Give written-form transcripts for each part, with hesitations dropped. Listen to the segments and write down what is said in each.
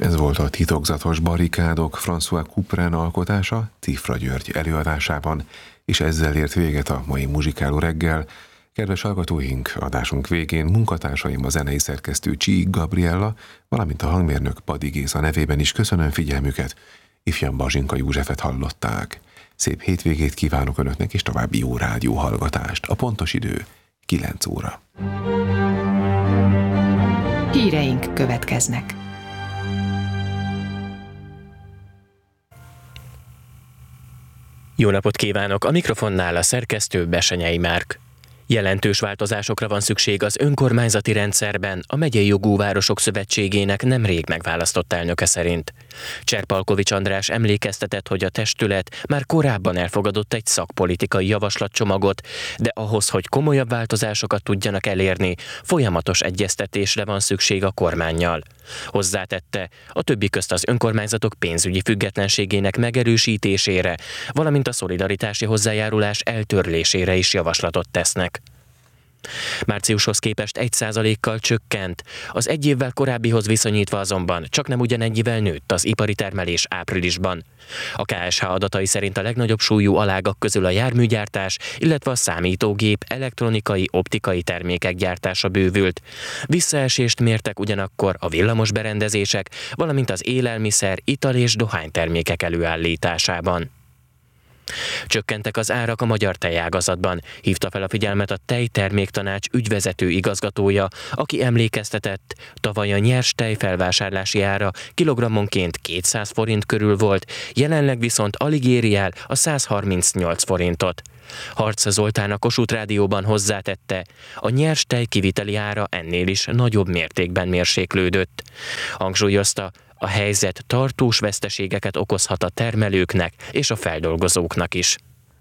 Ez volt a Titokzatos barikádok François Couperin alkotása Cifra György előadásában, és ezzel ért véget a mai muzsikáló reggel. Kedves hallgatóink, adásunk végén munkatársaim, a zenei szerkesztő Csík Gabriella, valamint a hangmérnök Padi Géza nevében is köszönöm figyelmüket. Ifján Bazsinka Józsefet hallották. Szép hétvégét kívánok Önöknek, és további jó rádióhallgatást. A pontos idő 9 óra. Híreink következnek. Jó napot kívánok! A mikrofonnál a szerkesztő Besenyei Márk. Jelentős változásokra van szükség az önkormányzati rendszerben a Megyei Jogú Városok Szövetségének nemrég megválasztott elnöke szerint. Cserpalkovics András emlékeztetett, hogy a testület már korábban elfogadott egy szakpolitikai javaslatcsomagot, de ahhoz, hogy komolyabb változásokat tudjanak elérni, folyamatos egyeztetésre van szükség a kormánnyal. Hozzátette, a többi közt az önkormányzatok pénzügyi függetlenségének megerősítésére, valamint a szolidaritási hozzájárulás eltörlésére is javaslatot tesznek. Márciushoz képest 1%-kal csökkent, az egy évvel korábbihoz viszonyítva azonban csaknem ugyanennyivel nőtt az ipari termelés áprilisban. A KSH adatai szerint a legnagyobb súlyú alágak közül a járműgyártás, illetve a számítógép, elektronikai, optikai termékek gyártása bővült. Visszaesést mértek ugyanakkor a villamos berendezések, valamint az élelmiszer, ital és dohánytermékek előállításában. Csökkentek az árak a magyar tejágazatban, hívta fel a figyelmet a Tejterméktanács ügyvezető igazgatója, aki emlékeztetett, tavaly a nyers tej felvásárlási ára kilogrammonként 200 forint körül volt, jelenleg viszont alig éri el a 138 forintot. Harcz Zoltán a Kossuth Rádióban hozzátette, a nyers tej kiviteli ára ennél is nagyobb mértékben mérséklődött. Hangsúlyozta, a helyzet tartós veszteségeket okozhat a termelőknek és a feldolgozóknak is.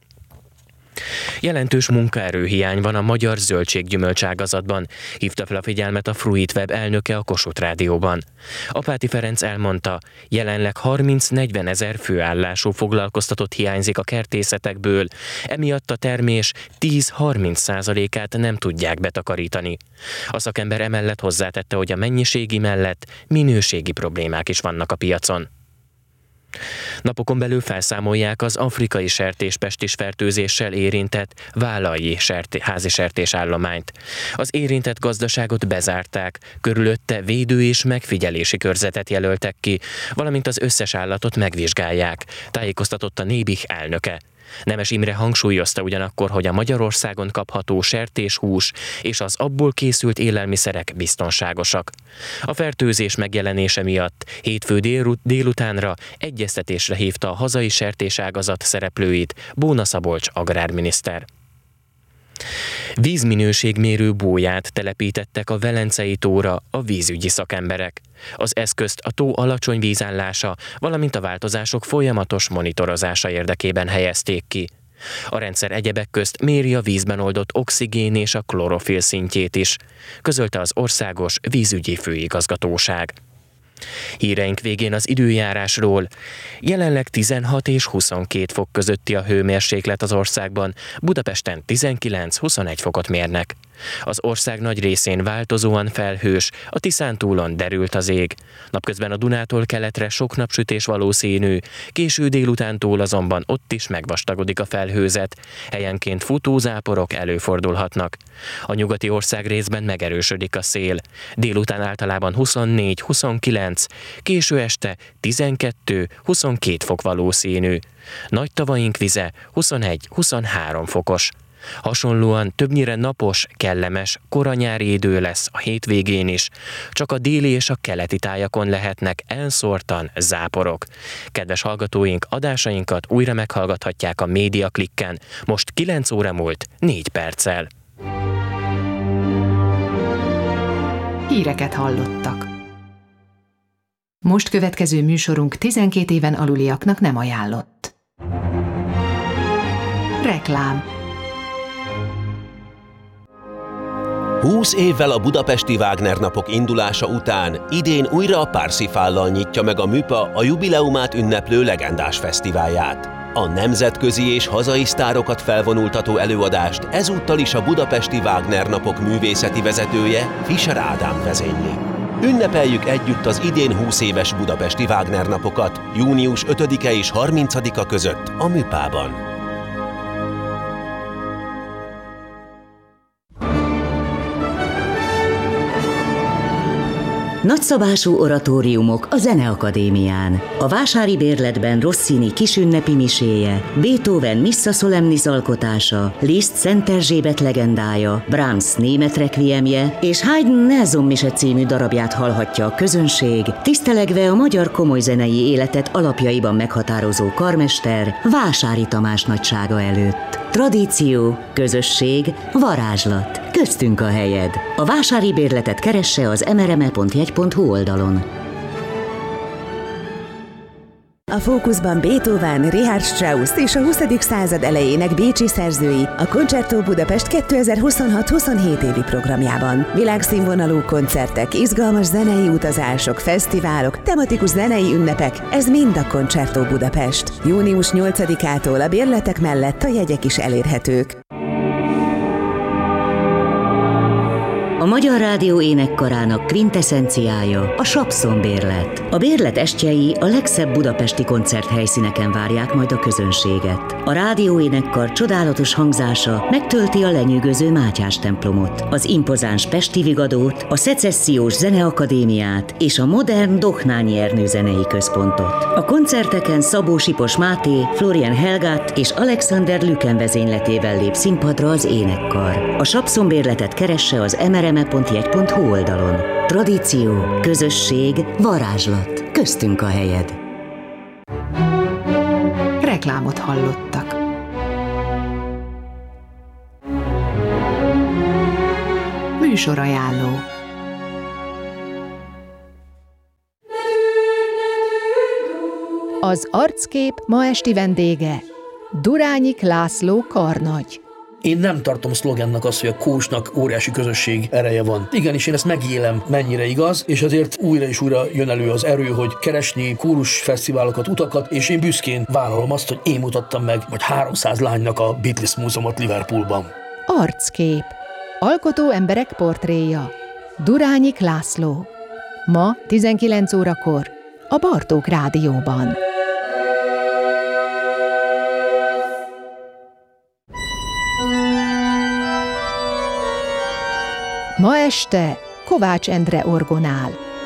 Jelentős munkaerőhiány van a magyar zöldséggyümölcs ágazatban, hívta fel a figyelmet a Fruitweb elnöke a Kossuth Rádióban. Apáti Ferenc elmondta, jelenleg 30-40 ezer főállású foglalkoztatott hiányzik a kertészetekből, emiatt a termés 10-30%-át nem tudják betakarítani. A szakember emellett hozzátette, hogy a mennyiségi mellett minőségi problémák is vannak a piacon. Napokon belül felszámolják az afrikai sertéspestis fertőzéssel érintett Válai házi sertésállományt. Az érintett gazdaságot bezárták, körülötte védő- és megfigyelési körzetet jelöltek ki, valamint az összes állatot megvizsgálják, tájékoztatott a Nébih elnöke. Nemes Imre hangsúlyozta ugyanakkor, hogy a Magyarországon kapható sertéshús és az abból készült élelmiszerek biztonságosak. A fertőzés megjelenése miatt hétfő délutánra egyeztetésre hívta a hazai sertéságazat szereplőit Bóna Szabolcs agrárminiszter. Vízminőségmérő bóját telepítettek a Velencei tóra a vízügyi szakemberek. Az eszközt a tó alacsony vízállása, valamint a változások folyamatos monitorozása érdekében helyezték ki. A rendszer egyebek közt méri a vízben oldott oxigén és a klorofil szintjét is, közölte az Országos Vízügyi Főigazgatóság. Híreink végén az időjárásról. Jelenleg 16 és 22 fok közötti a hőmérséklet az országban, Budapesten 19-21 fokot mérnek. Az ország nagy részén változóan felhős, a Tiszántúlon derült az ég. Napközben a Dunától keletre sok napsütés valószínű, késő délutántól azonban ott is megvastagodik a felhőzet, helyenként futózáporok előfordulhatnak. A nyugati ország részben megerősödik a szél. Délután általában 24-29, késő este 12-22 fok valószínű. Nagy tavaink vize 21-23 fokos. Hasonlóan többnyire napos, kellemes, koranyári idő lesz a hétvégén is, csak a déli és a keleti tájakon lehetnek elszórtan záporok. Kedves hallgatóink, adásainkat újra meghallgathatják a Média Klikken, most 9 óra múlt 4 perccel. Híreket hallottak. Most következő műsorunk 12 éven aluliaknak nem ajánlott. Reklám. 20 évvel a budapesti Wagner napok indulása után idén újra a Parsifállal nyitja meg a MÜPA a jubileumát ünneplő legendás fesztiválját. A nemzetközi és hazai sztárokat felvonultató előadást ezúttal is a budapesti Wagner napok művészeti vezetője, Fischer Ádám vezényli. Ünnepeljük együtt az idén 20 éves budapesti Wagner napokat, június 5-e és 30-a között a Műpában. Nagyszabású oratóriumok a Zeneakadémián. A Vásári Bérletben Rossini kisünnepi miséje, Beethoven Missa Solemnis alkotása, Liszt Szent Erzsébet legendája, Brahms német requiemje és Haydn Nelson mise című darabját hallhatja a közönség, tisztelegve a magyar komoly zenei életet alapjaiban meghatározó karmester Vásári Tamás nagysága előtt. Tradíció, közösség, varázslat. Köztünk a helyed. A Vásári Bérletet keresse az mrme.jegy.hu oldalon. A fókuszban Beethoven, Richard Strauss és a 20. század elejének bécsi szerzői a Concerto Budapest 2026-27 évi programjában. Világszínvonalú koncertek, izgalmas zenei utazások, fesztiválok, tematikus zenei ünnepek, ez mind a Concerto Budapest. Június 8-ától a bérletek mellett a jegyek is elérhetők. A Magyar Rádió énekkarának kvinteszenciája a Sapszon bérlet. A bérlet estjei a legszebb budapesti koncerthelyszíneken várják majd a közönséget. A rádió énekkar csodálatos hangzása megtölti a lenyűgöző Mátyás templomot, az impozáns Pesti Vigadót, a Szecessziós Zeneakadémiát és a modern Dohnányi Ernő zenei központot. A koncerteken Szabó Sipos Máté, Florian Helgát és Alexander Lüken vezényletével lép színpadra az énekkar. A Sapszon bérletet keresse az mrme.jegy.hu oldalon. Tradíció, közösség, varázslat. Köztünk a helyed. Reklámot hallottak. Műsorajánló. Az arckép ma esti vendége Durányik László karnagy. Én nem tartom szlogennak azt, hogy a kósnak óriási közösség ereje van. Igenis, én ezt megélem, mennyire igaz, és azért újra és újra jön elő az erő, hogy keresni kórusfesztiválokat, utakat, és én büszkén vállalom azt, hogy én mutattam meg vagy 300 lánynak a Beatles múzeumot Liverpoolban. Arckép. Alkotó emberek portréja. Durányik László. Ma 19 órakor a Bartók Rádióban. Ma este Kovács Endre orgonál.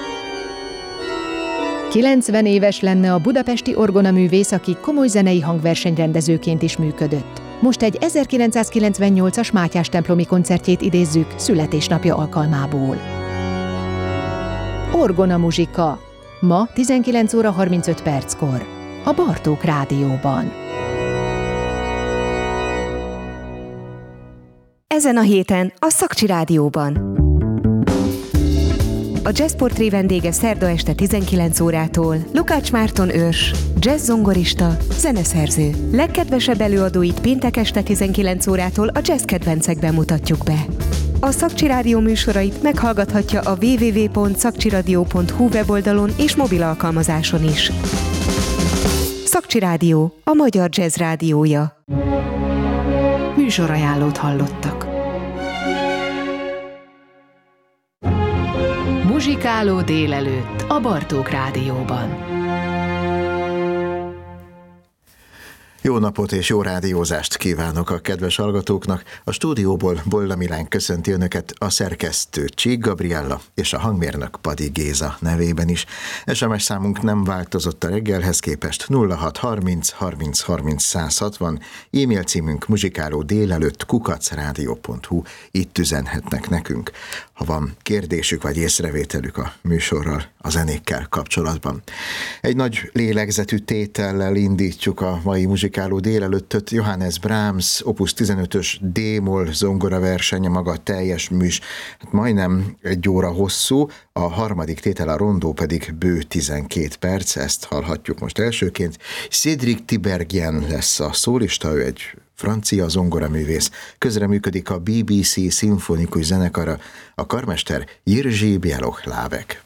90 éves lenne a budapesti orgonaművész, aki komoly zenei hangversenyrendezőként is működött. Most egy 1998-as Mátyás templomi koncertjét idézzük születésnapja alkalmából. Orgona muzsika. Ma 19 óra 35 perckor a Bartók Rádióban. Ezen a héten a Szakcsi Rádióban. A Jazz Portré vendége szerda este 19 órától Lukács Márton őrs, jazz zongorista, zeneszerző. Legkedvesebb előadóit péntek este 19 órától a jazz kedvencekben mutatjuk be. A Szakcsi Rádió műsorait meghallgathatja a www.szakcsiradio.hu weboldalon és mobil alkalmazáson is. Szakcsi Rádió, a magyar jazz rádiója. Műsorajánlót hallottak. Muzsikáló délelőtt a Bartók Rádióban. Jó napot és jó rádiózást kívánok a kedves hallgatóknak. A stúdióból Bolla Milán köszönti önöket, a szerkesztő Csík Gabriella és a hangmérnök Padi Géza nevében is. SMS számunk nem változott a reggelhez képest 0630 30 30 160, e-mail címünk muzsikálódélelőtt@radio.hu, itt üzenhetnek nekünk, ha van kérdésük vagy észrevételük a műsorral, a zenékkel kapcsolatban. Egy nagy lélegzetű tétellel indítjuk a mai muzsikáló délelőttöt. Johannes Brahms Opus 15-ös D-moll zongoraversenye, maga teljes műs, hát majdnem 1 óra hosszú, a harmadik tétel, a rondó pedig bő 12 perc, ezt hallhatjuk most elsőként. Cédric Tiberghien lesz a szólista, ő egy francia zongoraművész, közreműködik a BBC szimfonikus zenekara, a karmester Jiří Běloch-Lávek.